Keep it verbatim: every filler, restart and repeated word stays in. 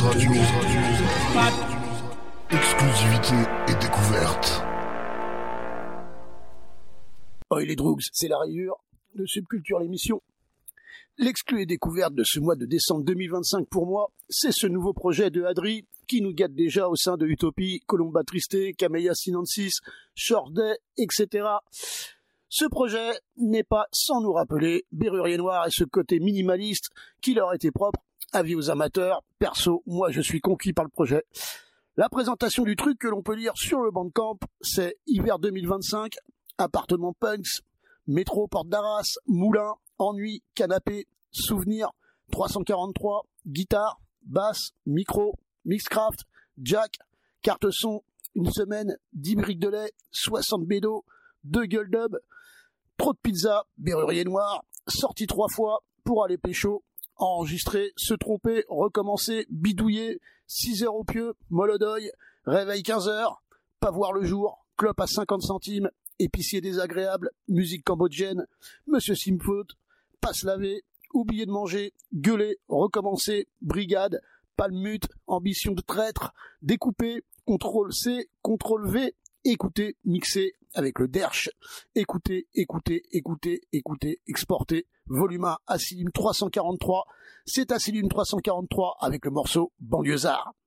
Radio. Exclusivité et découverte. Oh, les Droogs, c'est la rayure de Subculture l'émission. L'exclu et découverte de ce mois de décembre deux mille vingt-cinq pour moi, c'est ce nouveau projet de Adri qui nous gâte déjà au sein de Utopie, Colomba Triste, Camellia Sinensis, Short Day, et cetera. Ce projet n'est pas sans nous rappeler Bérurier Noir et ce côté minimaliste qui leur était propre. Avis aux amateurs, perso, moi je suis conquis par le projet. La présentation du truc que l'on peut lire sur le Bandcamp, c'est hiver deux mille vingt-cinq, appartement punks, métro porte d'Arras, moulin, ennui, canapé, souvenir, trois cent quarante-trois, guitare, basse, micro, mixcraft, jack, carte son, une semaine, dix briques de lait, soixante bédos, deux gueules dub, trop de pizza, Bérurier Noir, sorti trois fois pour aller pécho, enregistrer, se tromper, recommencer, bidouiller, six heures au pieu, Molodoy, réveil quinze heures, pas voir le jour, clope à cinquante centimes, épicier désagréable, musique cambodgienne, Monsieur Simfaute, pas se laver, oublier de manger, gueuler, recommencer, brigade, palmute, ambition de traître, découper, contrôle C, contrôle V, écouter, mixer avec le derche, écouter, écouter, écouter, écouter, exporter, volume un, Asylum trois cent quarante-trois, c'est Asylum trois cent quarante-trois avec le morceau Banlieusard.